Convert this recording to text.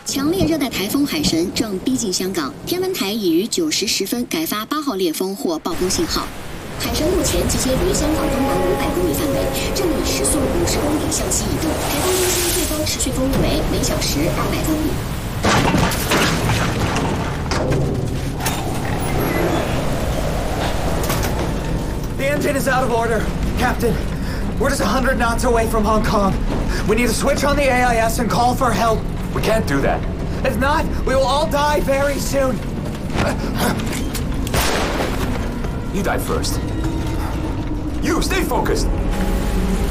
强烈热带台风海神正逼近香港，天文台已于9时10分改发8号烈风或暴风信号。海神目前集结于香港东南500公里范围，正以时速50公里向西移动。台风中心最高持续风力为每小时200公里。 The engine is out of order, Captain. We're just 100 knots away from Hong Kong. We need to switch on the AIS and call for help. We can't do that. If not, we will all die very soon. You die first. You, stay focused.